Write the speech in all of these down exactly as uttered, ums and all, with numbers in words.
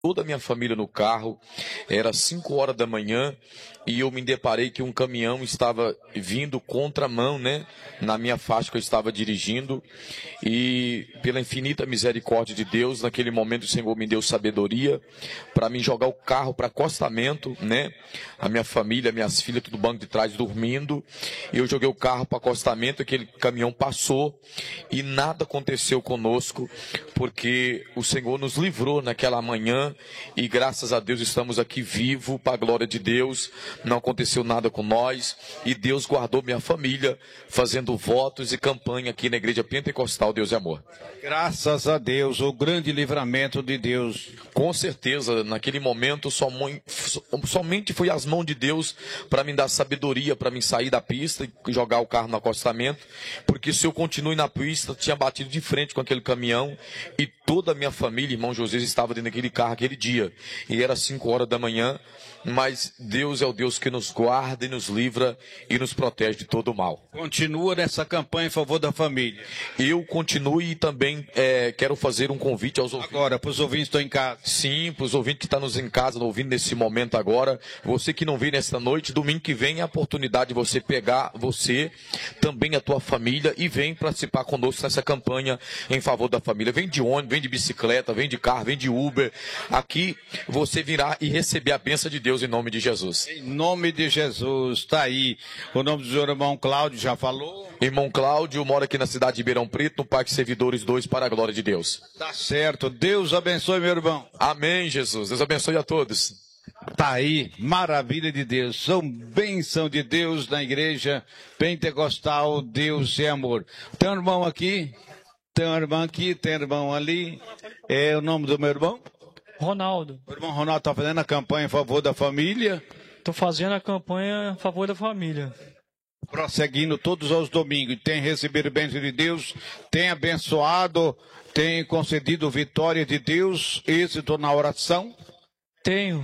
toda a minha família no carro, era cinco horas da manhã, e eu me deparei que um caminhão estava vindo contramão, né, na minha faixa que eu estava dirigindo, e pela infinita misericórdia de Deus, naquele momento o Senhor me deu sabedoria para me jogar o carro para acostamento, né, a minha família, minhas filhas, tudo banco de trás dormindo, e eu joguei o carro para acostamento, aquele caminhão passou, e nada aconteceu conosco, porque o Senhor nos livrou naquela manhã, e graças a Deus estamos aqui vivos, para a glória de Deus. Não aconteceu nada com nós, e Deus guardou minha família, fazendo votos e campanha aqui na Igreja Pentecostal Deus e Amor. Graças a Deus, o grande livramento de Deus. Com certeza, naquele momento, somente foi as mãos de Deus para me dar sabedoria, para me sair da pista e jogar o carro no acostamento, porque se eu continue na pista, tinha batido de frente com aquele caminhão, e toda a minha família, irmão José, estava dentro daquele carro aquele dia, e era cinco horas da manhã, mas Deus é o Deus que nos guarda e nos livra e nos protege de todo o mal. Continua nessa campanha em favor da família. Eu continuo e também é, quero fazer um convite aos ouvintes. Agora, para os ouvintes que estão em casa. Sim, para os ouvintes que estão nos em casa, ouvindo nesse momento agora. Você que não vem nesta noite, domingo que vem é a oportunidade de você pegar você, também a tua família, e vem participar conosco nessa campanha em favor da família. Vem de ônibus, vem de bicicleta, vem de carro, vem de Uber. Aqui você virá e receber a bênção de Deus em nome de Jesus. Em nome de Jesus, está aí. O nome do seu irmão Cláudio já falou. Irmão Cláudio mora aqui na cidade de Ribeirão Preto, no Parque Servidores dois, para a glória de Deus. Tá certo. Deus abençoe, meu irmão. Amém, Jesus. Deus abençoe a todos. Tá aí, maravilha de Deus. São bênção de Deus na igreja pentecostal, Deus é amor. Tem um irmão aqui, tem um irmão aqui, tem um irmão ali. É o nome do meu irmão? Ronaldo. O irmão Ronaldo está fazendo a campanha em favor da família? Estou fazendo a campanha em favor da família. Prosseguindo todos os domingos. Tem recebido a bênção de Deus, tem abençoado, tem concedido vitória de Deus, êxito na oração? Tenho.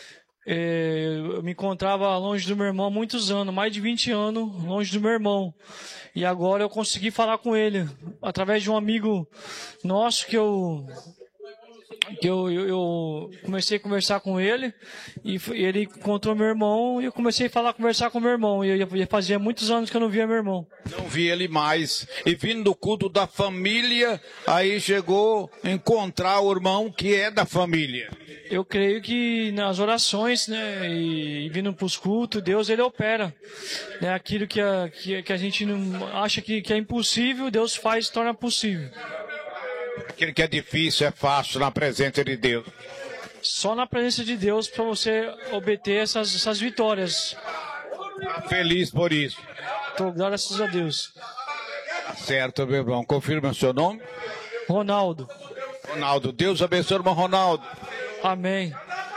É, eu me encontrava longe do meu irmão há muitos anos, mais de vinte anos longe do meu irmão. E agora eu consegui falar com ele, através de um amigo nosso que eu... que eu, eu, eu comecei a conversar com ele, e ele encontrou meu irmão, e eu comecei a falar, conversar com meu irmão, e eu, eu fazia muitos anos que eu não via meu irmão. Não vi ele mais, e vindo do culto da família, aí chegou a encontrar o irmão que é da família. Eu creio que nas orações, né, e vindo para os cultos, Deus ele opera, né, aquilo que a, que, que a gente não acha que, que é impossível, Deus faz e torna possível. Aquilo que é difícil é fácil na presença de Deus. Só na presença de Deus para você obter essas, essas vitórias. Feliz por isso. Tô, graças a Deus. Tá certo, meu irmão. Confirma o seu nome? Ronaldo. Ronaldo. Deus abençoe o irmão Ronaldo. Amém.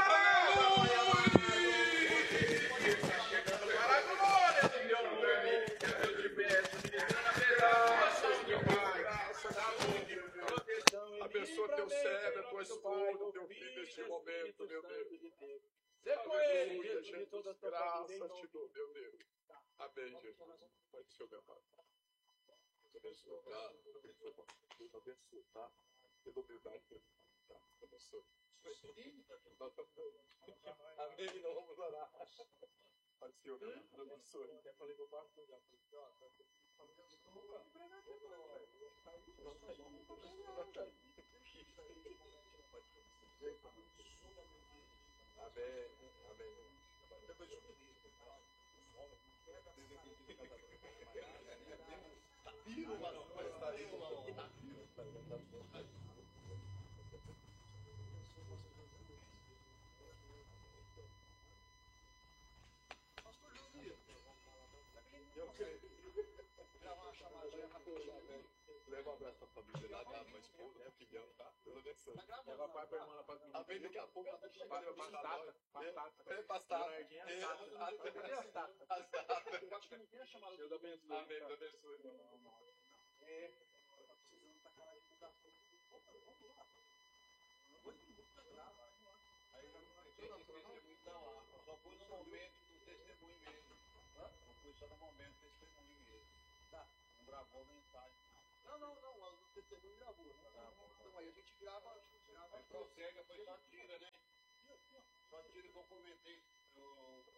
Abençoa teu servo, tua esposa, teu filho neste momento, meu Deus. Aleluia, Jesus, graças te dou, meu Deus. Amém, Jesus. Pode ser o meu Pai. Deus abençoe, tá? Deus abençoe, tá? Pela humildade, tá? Abençoe. Amém, não vamos orar. Pode ser o meu Pai. Deus abençoe. Quer falar com o pastor? Já Amém, amém. Depois eu me tá vindo, mano. Tá vindo, mano. Tá vindo. Eu creio. Leva um abraço pra família lá, tá? Uma esposa, um filhão, tá? Deus abençoe. Leva pai pra irmã lá pra mim. Amém, daqui a pouco ela tá chegando. Batata, batata. É, batata. Batata. Eu acho que não tinha chamado. Deus abençoe. Amém, Deus abençoe. É. Tá precisando tacar a divulgação. Vamos lá. Aí já não vai ter testemunho lá. Só foi no momento do testemunho mesmo. Não foi só no momento do testemunho mesmo. Tá. Não gravou mensagem. Não, não, não. O testemunho gravou. Então aí a gente grava. Ficou cega, foi só tira, né? Só tira que eu comentei. Eu